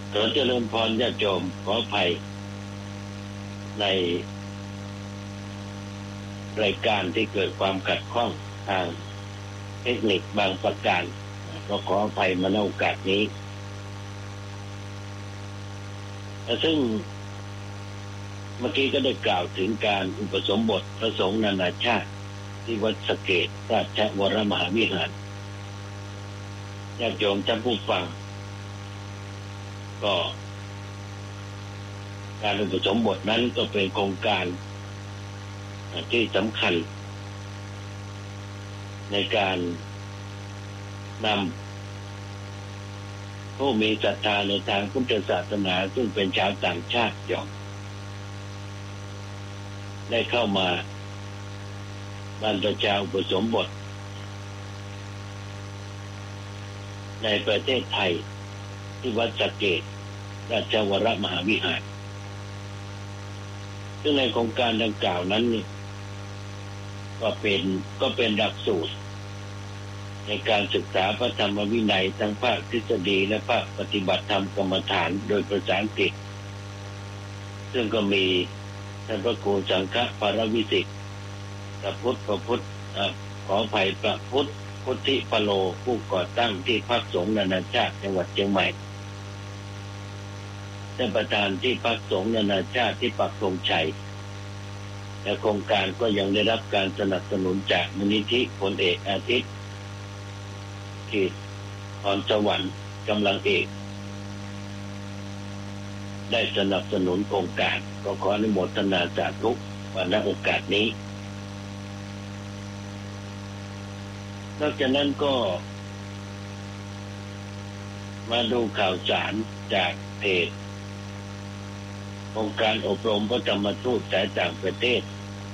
ขอเจริญพรญาติโยมขออภัยในรายการที่เกิดความขัดข้องทางเทคนิคบางประการก็ขออภัยมาในโอกาสนี้ซึ่งเมื่อกี้ก็ได้กล่าวถึงการอุปสมบทพระสงฆ์นานาชาติที่วัดสะเกษราชวรมหาวิหารญาติโยมท่านผู้ฟังก็การอุปสมบทนั้นก็เป็นโครงการที่สำคัญในการนำผู้มีศรัทธาในทางพุทธศาสนาซึ่งเป็นชาวต่างชาติได้เข้ามาบรรพชาอุปสมบทในประเทศไทยที่วัดสะเกษราชวรมหาวิหารซึ่งในโครงการดังกล่าวนั้นก็เป็นหลักสูตรในการศึกษาพระธรรมวินัยทั้งภาคทฤษฎีและภาคปฏิบัติธรรมกรรมฐานโดยภาษาอังกฤษซึ่งก็มีท่านพระครูสังฆปรวิสิทธิ์พระพุทธขออภัยพระพุทธพุทธิปโลผู้ก่อตั้งที่พักสงฆ์นานาชาติจังหวัดเชียงใหม่ท่านประธานที่พักสงฆ์นานาชาติที่ปักธงชัยและโครงการก็ยังได้รับการสนับสนุนจากมูลนิธิพลเอกอาทิตย์ที่พรสวรรค์กำลังเอกได้สนับสนุนโครงการก็ขออนุโมทนาสาธุวันณโอกาสนี้นอกจากนั้นก็มาดูข่าวสารจากเพจองค์การอบรมพระธรรมทูตสายต่างประเทศ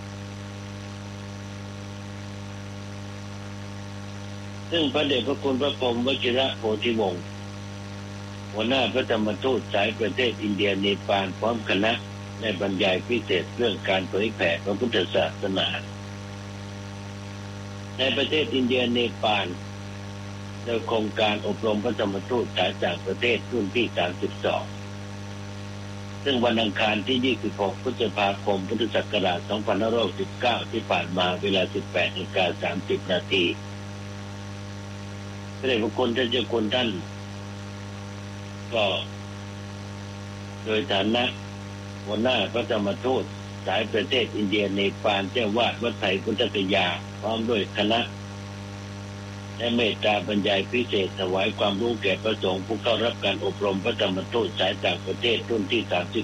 ซึ่งพระเดชพระคุณพระพรหมวชิระโพธิวงศ์หัวหน้าพระธรรมทูตสายประเทศอินเดียเนปาลพร้อมคณะได้บรรยายพิเศษเรื่องการเผยแผ่พระพุทธศาสนาในประเทศอินเดียเนปาลโดยโครงการอบรมพระธรรมทูตสายต่างประเทศรุ่นที่32ซึ่งวันอังคารที่26พฤษภาคมพุทธศักราช2519ที่ผ่านมาเวลา 18:30 น.พระเดชพระคุณท่านเจ้าคุณท่านก็โดยฐานะหัวหน้าพระธรรมทูตสายประเทศอินเดียเนปาลเจ้าวาดวัดไผ่พุทธคยาพร้อมด้วยคณะและเมตตาบรรยายพิเศษถวายความรู้แก่พระสงฆ์ผู้เข้ารับการอบรมพระธรรมทูตสายต่างประเทศรุ่นที่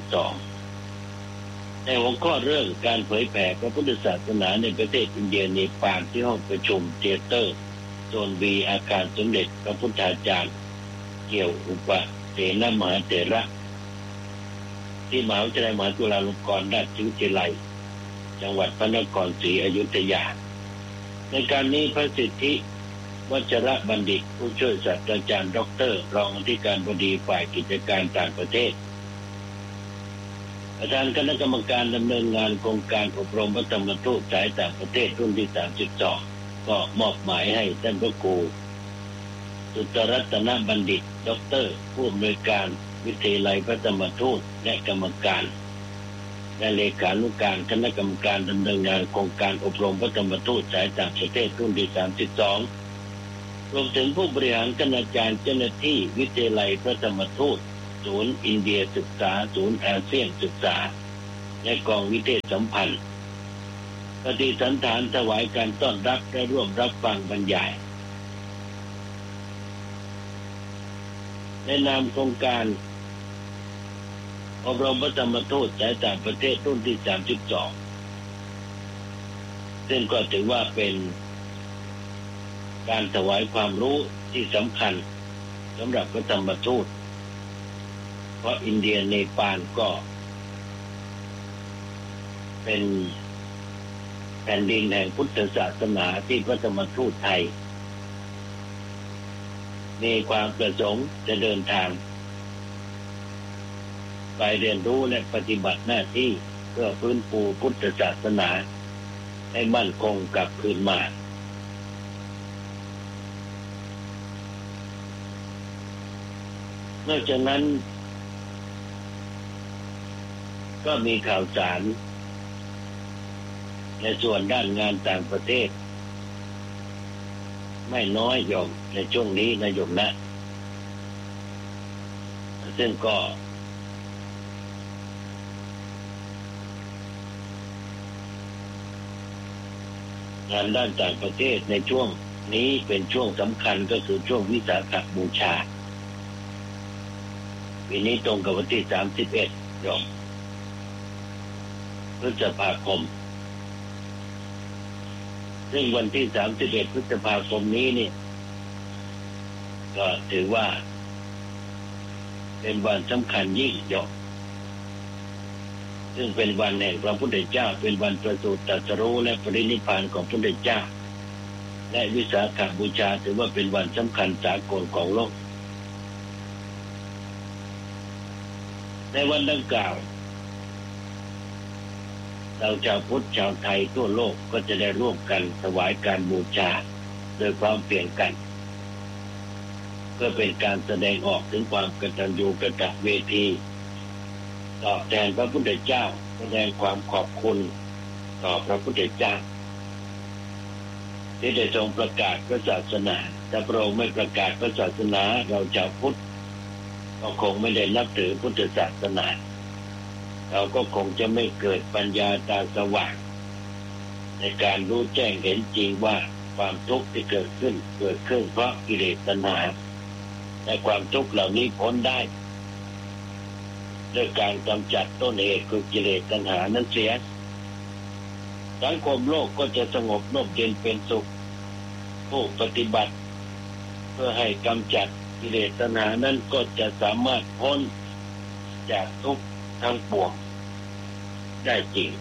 32ในหัวข้อเรื่องการเผยแผ่พระพุทธศาสนาในประเทศอินเดียเนปาลที่ห้องประชุมเทเตอร์โซน B อาคารสมเด็จพระพุทธาจารย์เกี่ยวอุปเสนมหาเถระที่มหาวิทยาลัยมหาจุฬาลงกรณราชวิทยาลัยจังหวัดพระนครศรีอยุธยาในการนี้พระสิทธิวัชรบัณฑิตผู้ช่วยศาสตราจารย์ดร.รองอธิการบดีฝ่ายกิจการต่างประเทศประธานคณะกรรมการดำเนินงานโครงการอบรมพระธรรมทูตสายต่างประเทศรุ่นที่32ก็มอบหมายให้ท่านพระครูสุตรัตนบัณฑิตดร.ผู้อำนวยการวิทยาลัยพระธรรมทูตและกรรมการและเลขานุการคณะกรรมการดำเนินงานโครงการอบรมพระธรรมทูตสายต่างประเทศรุ่นที่32รวมถึงผู้บริหารคณาจารย์เจ้าหน้าที่วิทยาลัยพระธรรมทูตศูนย์อินเดียศึกษาศูนย์อาเซียนศึกษาและกองวิเทศสัมพันธ์ปฏิสันถานถวายการต้อนรับและร่วมรับฟังบรรยายในนามโครงการอบรมพระธรรมทูตสายต่างประเทศรุ่นที่32ซึ่งก็ถือว่าเป็นการถวายความรู้ที่สำคัญสำหรับพระธรรมทูตเพราะอินเดียเนปาลก็เป็นแผ่นดินแห่งพุทธศาสนาที่พระธรรมทูตไทยมีความประสงค์จะเดินทางไปเรียนรู้และปฏิบัติหน้าที่เพื่อฟื้นฟูพุทธศาสนาให้มั่นคงกลับคืนมานอกจากนั้นก็มีข่าวสารในส่วนด้านงานต่างประเทศไม่น้อยโยมในช่วงนี้นะโยมนะซึ่งก็งานด้านต่างประเทศในช่วงนี้เป็นช่วงสำคัญก็คือช่วงวิสาขบูชาปีนี้ตรงกับวันที่31โยมพฤษภาคมซึ่งวันที่31พฤษภาคมนี้นี่ก็ถือว่าเป็นวันสำคัญยิ่งโยมซึ่งเป็นวันแห่งพระพุทธเจ้าเป็นวันประสูติตรัสรู้และปรินิพพานของพระพุทธเจ้าและวิสาขบูชาถือว่าเป็นวันสำคัญสากลของโลกในวันดังกล่าวเราชาวพุทธชาวไทยทั่วโลกก็จะได้ร่วมกันถวายการบูชาโดยพร้อมเพรียงกันเพื่อเป็นการแสดงออกถึงความกตัญญูกตเวทีตอบแทนพระพุทธเจ้าแสดงความขอบคุณต่อพระพุทธเจ้าที่ได้ทรงประกาศพระศาสนาถ้าพระองค์ไม่ประกาศพระศาสนาเราชาวพุทธก็คงไม่ได้นับถือพุทธศาสนาเราก็คงจะไม่เกิดปัญญาตาสว่างในการรู้แจ้งเห็นจริงว่าความทุกข์ที่เกิดขึ้นเพราะกิเลสตัณหาและความทุกข์เหล่านี้พ้นได้ด้วยการกำจัดต้นเหตุคือกิเลสตัณหานั้นเสียสังคมโลกก็จะสงบร่มเย็นเป็นสุขผู้ปฏิบัติเพื่อให้กำจัดกิเลสตัณหานั้นก็จะสามารถพ้นจากทุกข์ทั้งปวงได้จริง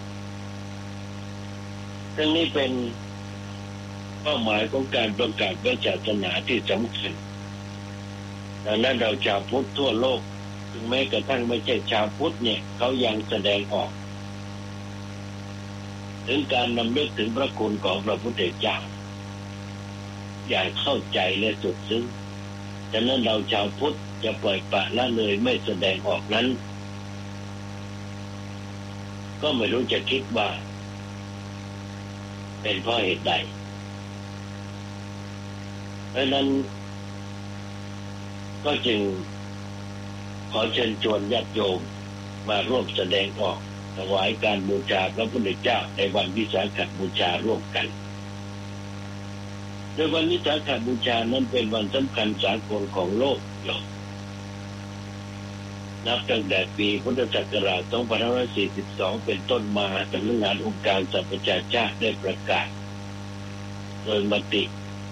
ซึ่งนี้เป็นเป้าหมายของการประกาศพระศาสนาที่สำคัญดังนั้นเราชาวพุทธทั่วโลกถึงแม้กระทั่งไม่ใช่ชาวพุทธเนี่ยเขายังแสดงออกถึงการนำลึกถึงพระคุณของพระพุทธเจ้าอย่างเข้าใจและสุดซึ้งฉะนั้นเราชาวพุทธจะปล่อยปละละเลยไม่แสดงออกนั้นก็ไม่รู้จะคิดว่าเป็นเพราะเหตุใดเพราะนั้นก็จึงขอเชิญชวนญาติโยมมาร่วมแสดงออกถวายการบูชาพระพุทธเจ้าในวันวิสาขบูชาร่วมกันโดยวันวิสาขบูชานั้นเป็นวันสำคัญสากลของโลกโยมนับตั้งแต่ปีพุทธศักราช 2542 เป็นต้นมาสำนักงานองค์การสหประชาชาติได้ประกาศโดยมติ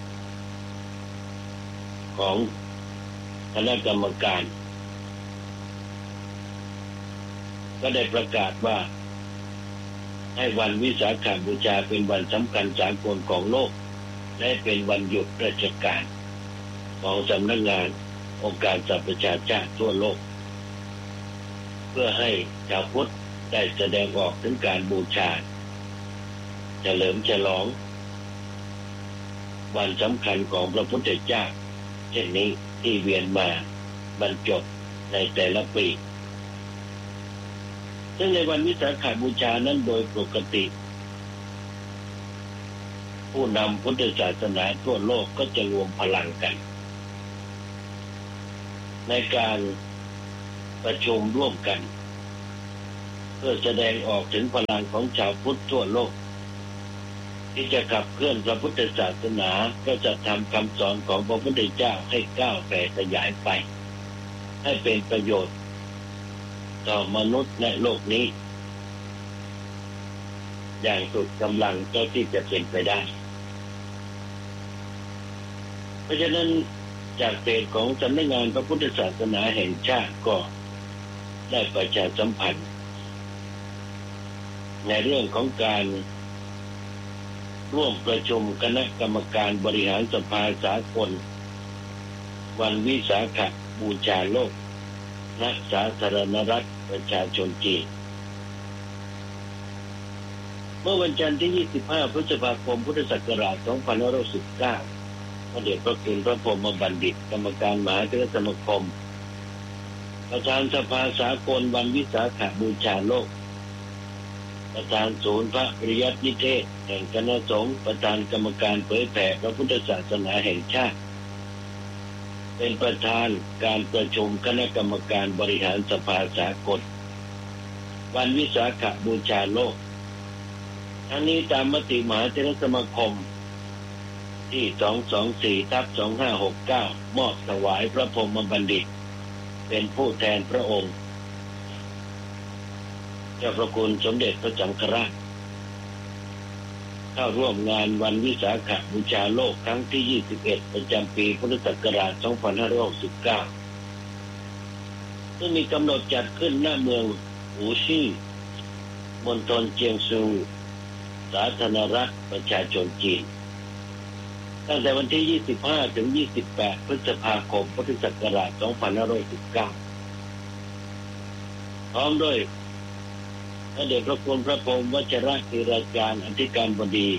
ของคณะกรรมการก็ได้ประกาศว่าให้วันวิสาขบูชาเป็นวันสำคัญสากลของโลกและเป็นวันหยุดราชการของสำนักงานองค์การสหประชาชาติทั่วโลกเพื่อให้ชาวพุทธได้แสดงออกถึงการบูชาเฉลิมฉลองวันสำคัญของพระพุทธเจ้าเช่นนี้ที่เวียนมาบรรจบในแต่ละปีซึ่งในวันวิสาขบูชานั้นโดยปกติผู้นำพุทธศาสนาทั่วโลกก็จะรวมพลังกันในการประชุมร่วมกันเพื่อแสดงออกถึงพลังของชาวพุทธทั่วโลกที่จะขับเคลื่อนพระพุทธศาสนาก็จะทำคำสอนของพระพุทธเจ้าให้ก้าวแผ่ขยายไปให้เป็นประโยชน์ต่อมนุษย์ในโลกนี้อย่างสุดกำลังเท่าที่จะเป็นไปได้เพราะฉะนั้นจากเพจของสำนักงานพระพุทธศาสนาแห่งชาติก็ได้ประชาสัมพันธ์ในเรื่องของการร่วมประชุมคณะกรรมการบริหารสภาสากลวันวิสาขบูชาโลกณสาธารณรัฐประชาชนจีนเมื่อวันจันทร์ที่ 25 พฤษภาคม พุทธศักราช 2519 พระเดชพระคุณพระพรหมบัณฑิตกรรมการมหาเถรสมาคมประธานสภาสากลวันวิสาขบูชาโลกประธานศูนย์พระปริยัตินิเทศแห่งคณะสงฆ์ประธานกรรมการเผยแผ่พระพุทธศาสนาแห่งชาติเป็นประธานการประชุมคณะกรรมการบริหารสภาสากลวันวิสาขบูชาโลกทั้งนี้ตามมติมหาเถรสมาคมที่224/2569มอบถวายพระพรหมบัณฑิตเป็นผู้แทนพระองค์เจ้าพระคุณสมเด็จพระสังฆราชเข้าร่วมงานวันวิสาขบูชาโลกครั้งที่21ประจำปีพุทธศักราช2569ซึ่งมีกำหนดจัดขึ้นณเมืองอู่ชี่มณฑลเจียงซูสาธารณรัฐประชาชนจีนตั้งแต่วันที่25ถึง28พฤษภาคมพุทธศักราช2519พร้อมด้วยพระเดชพระคุณพระพรหมวชิรธีราจารย์อธิการบดี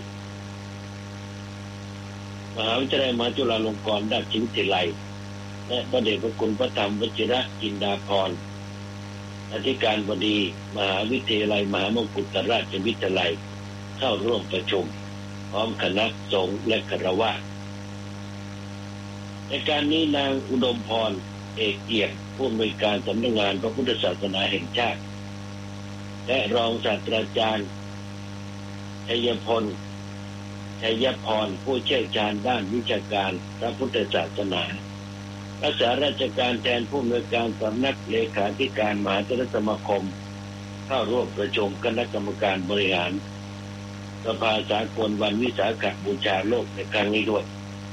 มหาวิทยาลัยมหาจุฬาลงกรณราชวิทยาลัยและพระเดชพระคุณพระธรรมวชิระจินดาภรณ์อธิการบดีมหาวิทยาลัยมหามงกุฎราชวิทยาลัยเข้าร่วมประชุมพร้อมคณะสงฆ์และคฤหัสถ์ในการนี้นางอุดมพรเอกเอี่ยมผู้อำนวยการสำนักงานพระพุทธศาสนาแห่งชาติและรองศาสตราจารย์ชัยพลชัยพรผู้เชี่ยวชาญด้านวิชาการพระพุทธศาสนารักษาราชการแทนผู้อำนวยการสำนักเลขาธิการมหาเถรสมาคมเข้าร่วมประชุมคณะกรรมการบริหารสภาสากลวันวิสาขบูชาโลกในครั้งนี้ด้วย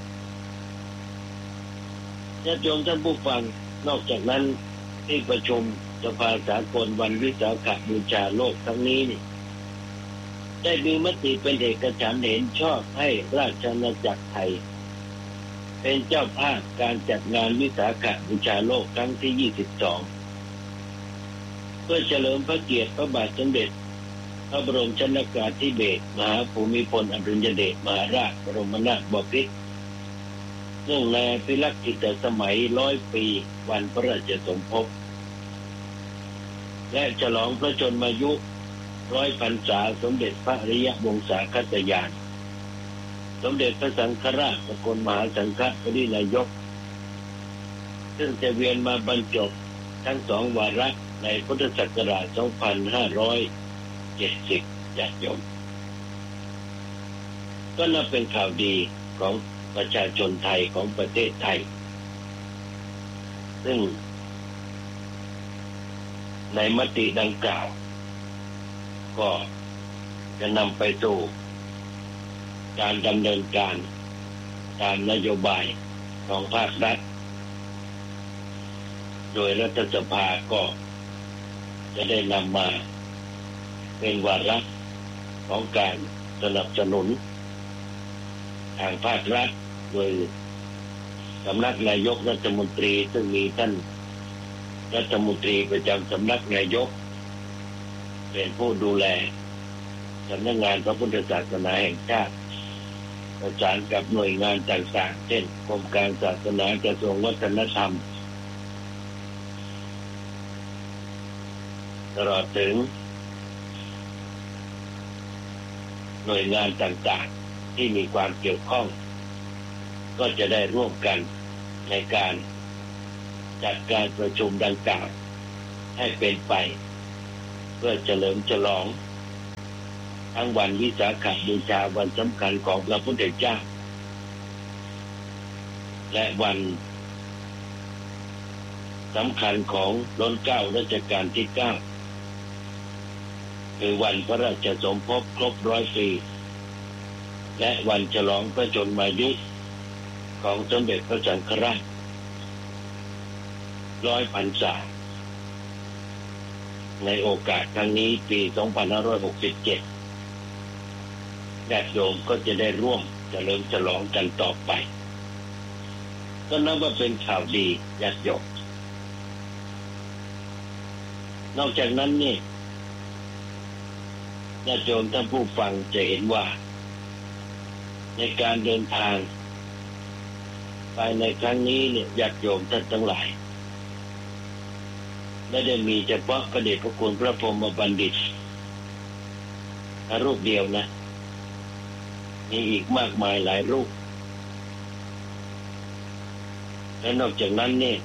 ญาติโยมท่านผู้ฟังนอกจากนั้นที่ประชุมสภาสากลวันวิสาขบูชาโลกครั้งนี้ได้มีมติเป็นเอกฉันท์เห็นชอบให้ราชอาณาจักรไทยเป็นเจ้าภาพการจัดงานวิสาขบูชาโลกครั้งที่22เพื่อเฉลิมพระเกียรติพระบาทสมเด็จพระบรมชนกาธิเบศรมหาภูมิพลอดุลยเดชมหาราชบรมนาถบพิตรเนื่องในพิลักษิตสมัย100 ปีวันพระราชสมภพและฉลองพระชนมายุ100 พรรษาสมเด็จพระอริยวงศาคตญาณสมเด็จพระสังฆราชสกลมหาสังฆปรินายกซึ่งจะเวียนมาบรรจบทั้ง2 วาระในพุทธศักราช2570ญาติโยมก็นับเป็นข่าวดีของประชาชนไทยของประเทศไทยซึ่งในมติดังกล่าวก็จะนำไปสู่การดำเนินการตามนโยบายของภาครัฐโดยรัฐสภาก็จะได้นำมาเป็นวาระของการสนับสนุนทางภาครัฐโดยสำนักนายกรัฐมนตรีซึ่งมีท่านรัฐมนตรีประจำสำนักนายกเป็นผู้ดูแลสำนักงานพระพุทธศาสนาแห่งชาติประสานกับหน่วยงานต่างๆเช่นกรมการศาสนากระทรวงวัฒนธรรมตลอดถึงหน่วยงานต่างๆที่มีความเกี่ยวข้องก็จะได้ร่วมกันในการจัดการประชุมดังกล่าวให้เป็นไปเพื่อเฉลิมฉลองทั้งวันวิสาขบูชาวันสำคัญของพระพุทธเจ้าและวันสำคัญของล้นเกล้ารัชกาลที่9คือวันพระราชสมภพครบ100 ปีและวันฉลองพระชนมายุของสมเด็จพระสังฆราช100 พรรษาในโอกาสครั้งนี้ปี2567ญาติโยมก็จะได้ร่วมเฉลิมฉลองกันต่อไปก็นับว่าเป็นข่าวดีญาติโยมนอกจากนั้นนี่ญาติโยมท่านผู้ฟังจะเห็นว่าในการเดินทางไปในครั้งนี้เนี่ยญาติโยมท่านทั้งหลายไม่ได้มีเฉพาะพระเดชพระคุณพระพรหมบัณฑิตรูปเดียวนะมีอีกมากมายหลายรูปและนอกจากนั้นนี่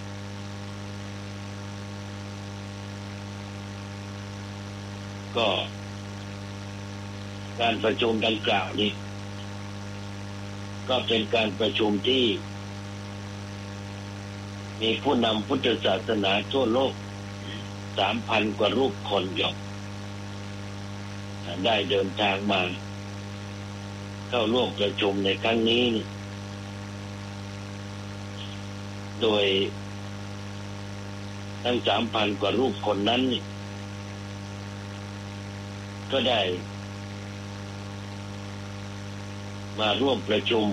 ก็การประชุมดังกล่าวนี้ก็เป็นการประชุมที่มีผู้นำพุทธศาสนาทั่วโลก 3,000 กว่ารูปคนยกได้เดินทางมาเข้าร่วมประชุมในครั้งนี้โดยทั้ง 3,000 กว่ารูปคนนั้นก็ได้มาร่วมประชุม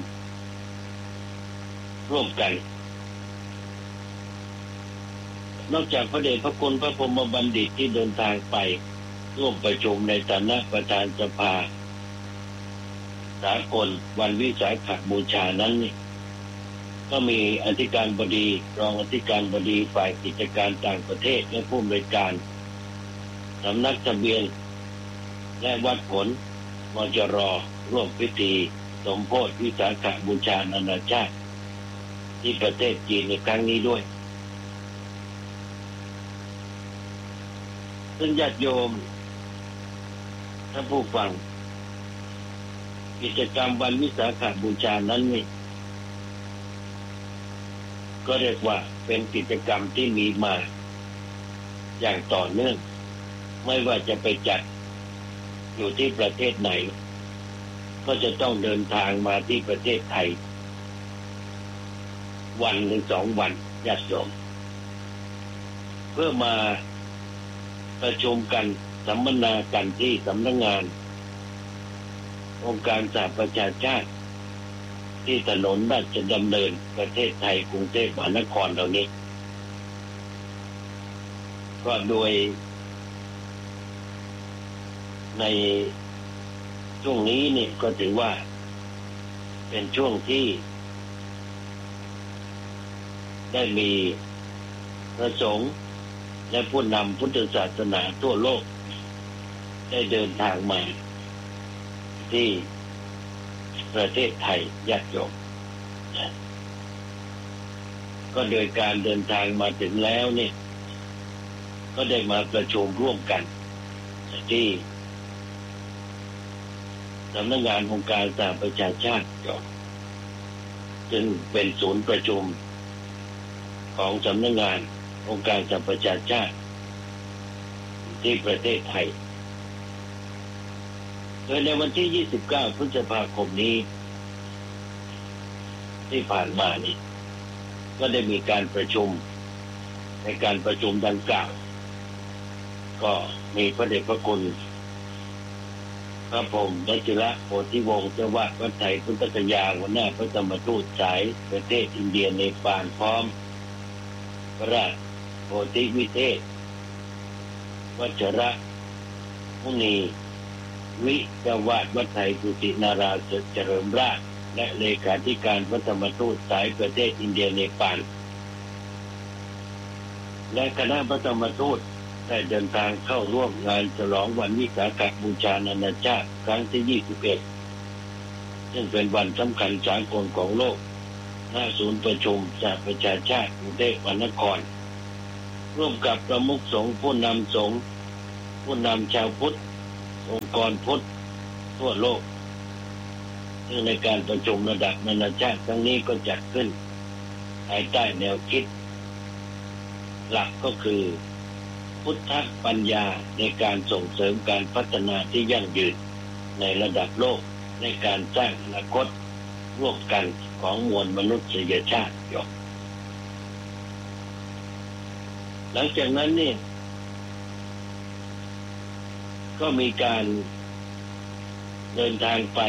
ร่วมกันนอกจากพระเดชพระคุณพระพรหมบัณฑิตที่เดินทางไปร่วมประชุมในฐานะประธานสภาสากลวันวิสาขบูชานั้นก็มีอธิการบดีรองอธิการบดีฝ่ายกิจการต่างประเทศและผู้อำนวยการสำนักทะเบียนและวัดผลมจร.ร่วมพิธีสมโภชวิสาขบูชานานาชาติที่ประเทศจีนในครั้งนี้ด้วยท่านญาติโยมท่านผู้ฟังกิจกรรมวันวิสาขบูชานั้นนี่ก็เรียกว่าเป็นกิจกรรมที่มีมาอย่างต่อเนื่องไม่ว่าจะไปจัดอยู่ที่ประเทศไหนก็จะต้องเดินทางมาที่ประเทศไทยวันหรือ2 วันญาติโยมเพื่อมาประชุมกันสัมมนากันที่สำนักงานองค์การสหประชาชาติที่ถนนราชดำเนินประเทศไทยกรุงเทพมหานครเหล่านี้ก็โดยในช่วงนี้นี่ก็ถือว่าเป็นช่วงที่ได้มีพระสงฆ์และผู้นำพุทธศาสนาทั่วโลกได้เดินทางมาที่ประเทศไทยญาติโยมก็โดยการเดินทางมาถึงแล้วเนี่ยก็ได้มาประชุมร่วมกันที่สำนักงานองค์การสหประชาชาติซึ่งเป็นศูนย์ประชุมของสำนักงานองค์การสหประชาชาติที่ประเทศไทยโดยในวันที่29 พฤษภาคมนี้ที่ผ่านมานี่ก็ได้มีการประชุมในการประชุมดังกล่าวก็มีพระเดชพระคุณพระพรหมวชิระโพธิวงศ์เจ้าวาดวัดไทยพุทธคยาหัวหน้าพระธรรมทูตสายประเทศอินเดียเนปาลพร้อมพระราชโพธิวิเทศวัชระมุนีวิเจ้าวาดวัดไทยกุสินาราเจริญราชและเลขาธิการพระธรรมทูตสายประเทศอินเดียเนปาลและคณะพระธรรมทูตได้เดินทางเข้าร่วมงานฉลองวันวิสาขบูชานานาชาติครั้งที่21ซึ่งเป็นวันสำคัญสากลของโลกหน้าศูนย์ประชุมสหประชาชาติกรุงเทพมหานครร่วมกับประมุขสงฆ์ผู้นำสงฆ์ผู้นำชาวพุทธองค์กรพุทธทั่วโลกซึ่งในการประชุมระดับนานาชาติครั้งนี้ก็จัดขึ้นภายใต้แนวคิดหลักก็คือพุทธปัญญาในการส่งเสริมการพัฒนาที่ยั่งยืนในระดับโลกในการสร้างอนาคตร่วมกันของมวลมนุษยชาติหลังจากนั้นนี่ก็มีการเดินทางไป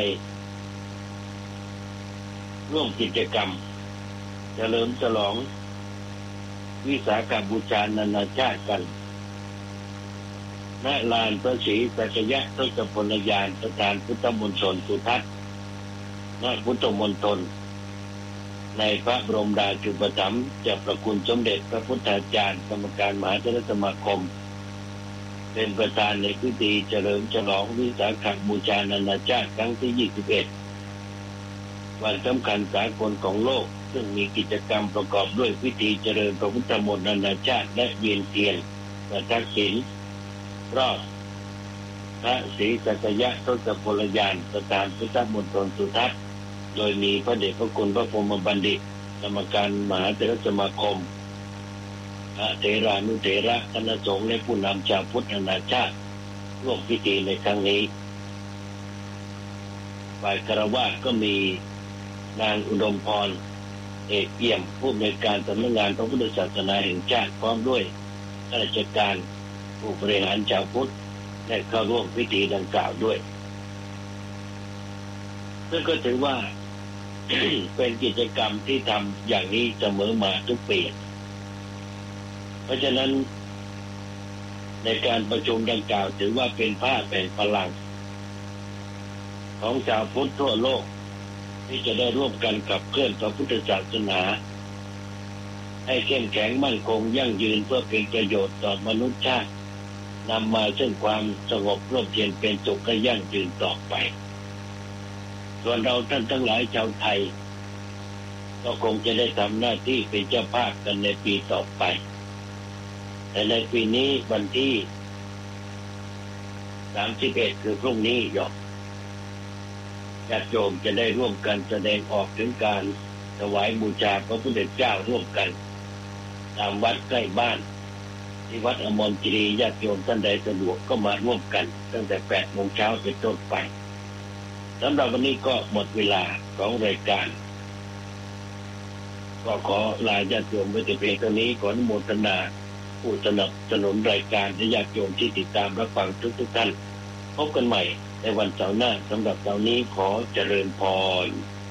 ร่วมกิจกรรมเฉลิมฉลองวิสาขบูชานานาชาติกันณลานพระศรีสักยะทศพลยานสถานพุทธมณฑลสุทัศน์ณพุทธมณฑลในพระบรมราชูปถัมภ์เจ้าประคุณสมเด็จพระพุทธาจารย์กรรมการมหาเถรสมาคมเป็นประธานในพิธีเฉลิมฉลองวิสาขบูชานานาชาติครั้งที่ 21 วันสำคัญสากลของโลกซึ่งมีกิจกรรมประกอบด้วยพิธีเจริญพระพุทธมนต์นานาชาติและเวียนเทียนประทักษิณรอบพระศรีสักยะทศพลยานประธานพุทธมณฑลสุทัศน์โดยมีพระเดชพระคุณพระพรหมบัณฑิตกรรมการมหาเถรสมาคมพระเถรานุเถระคณะสงฆ์และผู้นำชาวพุทธนานาชาติร่วมพิธีในครั้งนี้ฝ่ายคฤหัสถ์ก็มีนางอุดมพรเอกเอี่ยมผู้อำนวยการสำนักงานพระพุทธศาสนาแห่งชาติพร้อมด้วยข้าราชการผู้บริหารชาวพุทธได้เข้าร่วมพิธีดังกล่าวด้วยซึ่งก็ถือว่า เป็นกิจกรรมที่ทำอย่างนี้เสมอมาทุกปีเพราะฉะนั้นในการประชุมดังกล่าวถือว่าเป็นภาพแห่งพลังของชาวพุทธทั่วโลกที่จะได้ร่วมกันขับเคลื่อนพระพุทธศาสนาให้เข้มแข็งมั่นคงยั่งยืนเพื่อเป็นประโยชน์ต่อมนุษยชาตินำมาซึ่งความสงบร่มเย็นเป็นสุขและยั่งยืนต่อไปส่วนเราท่านทั้งหลายชาวไทยก็คงจะได้ทำหน้าที่เป็นเจ้าภาพกันในปีต่อไปแต่ในปีนี้วันที่31คือพรุ่งนี้ญาติโยมจะได้ร่วมกันแสดงออกถึงการถวายบูชาพระพุทธเจ้าร่วมกันตามวัดใกล้บ้านที่วัดอมรคีรีญาติโยมท่านใดสะดวกก็มาร่วมกันตั้งแต่ 8 โมงเช้าเป็นต้นไปสำหรับวันนี้ก็หมดเวลาของรายการก็ขอลาญาติโยมไว้แต่เพียงเท่านี้ขออนุโมทนาผู้สนับสนุนรายการและญาติโยมที่ติดตามรับฟังทุกท่านพบกันใหม่ในวันเสาร์หน้าสำหรับเสาร์นี้ขอเจริญพร